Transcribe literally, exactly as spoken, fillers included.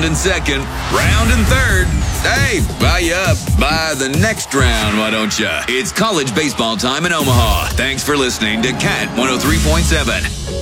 in second, round in third. Hey, buy you up. Buy the next round, why don't you? It's college baseball time in Omaha. Thanks for listening to Cat one oh three point seven.